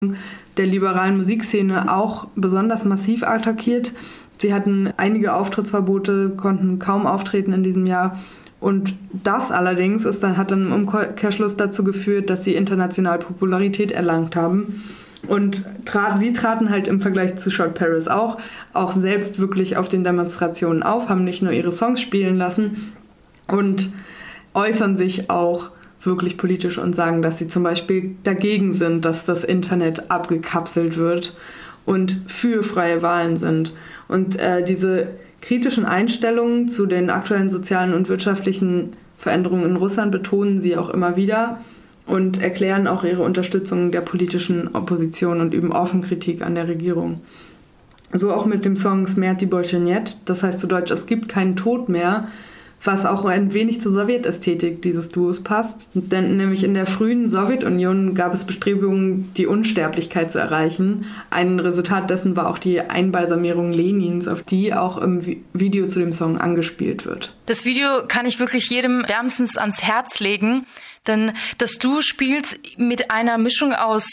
der liberalen Musikszene auch besonders massiv attackiert. Sie hatten einige Auftrittsverbote, konnten kaum auftreten in diesem Jahr. Und das allerdings hat dann im Umkehrschluss dazu geführt, dass sie international Popularität erlangt haben. Und sie traten halt im Vergleich zu Short Paris auch selbst wirklich auf den Demonstrationen auf, haben nicht nur ihre Songs spielen lassen und äußern sich auch wirklich politisch und sagen, dass sie zum Beispiel dagegen sind, dass das Internet abgekapselt wird und für freie Wahlen sind. Und diese kritischen Einstellungen zu den aktuellen sozialen und wirtschaftlichen Veränderungen in Russland betonen sie auch immer wieder und erklären auch ihre Unterstützung der politischen Opposition und üben offen Kritik an der Regierung. So auch mit dem Song Smrti Bolshe Net, das heißt zu Deutsch, es gibt keinen Tod mehr, was auch ein wenig zur Sowjetästhetik dieses Duos passt. Denn nämlich in der frühen Sowjetunion gab es Bestrebungen, die Unsterblichkeit zu erreichen. Ein Resultat dessen war auch die Einbalsamierung Lenins, auf die auch im Video zu dem Song angespielt wird. Das Video kann ich wirklich jedem wärmstens ans Herz legen, denn das Duo spielt mit einer Mischung aus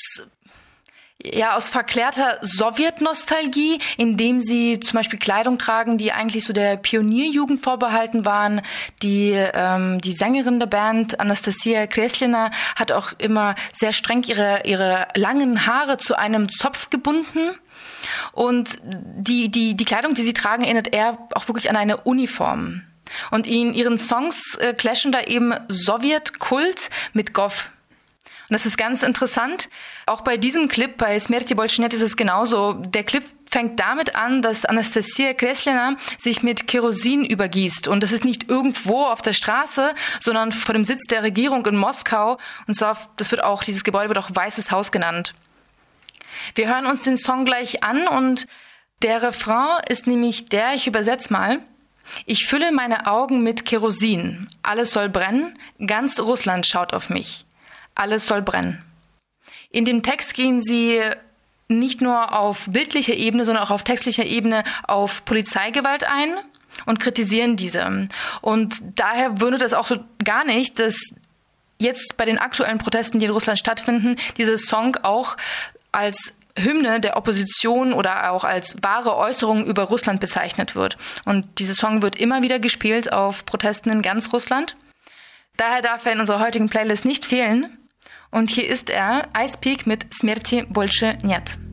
verklärter Sowjetnostalgie, indem sie zum Beispiel Kleidung tragen, die eigentlich so der Pionierjugend vorbehalten waren. Die Sängerin der Band, Anastasia Kreslina, hat auch immer sehr streng ihre langen Haare zu einem Zopf gebunden. Und die Kleidung, die sie tragen, erinnert eher auch wirklich an eine Uniform. Und in ihren Songs clashen da eben Sowjetkult mit Gov. Und das ist ganz interessant. Auch bei diesem Clip, bei Smrti Bolshe Net, ist es genauso. Der Clip fängt damit an, dass Anastasia Kreslina sich mit Kerosin übergießt. Und das ist nicht irgendwo auf der Straße, sondern vor dem Sitz der Regierung in Moskau. Und zwar, dieses Gebäude wird auch Weißes Haus genannt. Wir hören uns den Song gleich an und der Refrain ist nämlich ich übersetze mal: Ich fülle meine Augen mit Kerosin. Alles soll brennen. Ganz Russland schaut auf mich. Alles soll brennen. In dem Text gehen sie nicht nur auf bildlicher Ebene, sondern auch auf textlicher Ebene auf Polizeigewalt ein und kritisieren diese. Und daher wundert es auch so gar nicht, dass jetzt bei den aktuellen Protesten, die in Russland stattfinden, dieser Song auch als Hymne der Opposition oder auch als wahre Äußerung über Russland bezeichnet wird. Und dieser Song wird immer wieder gespielt auf Protesten in ganz Russland. Daher darf er in unserer heutigen Playlist nicht fehlen. Und hier ist er, Ice Peak mit Smrti Bolshe Net.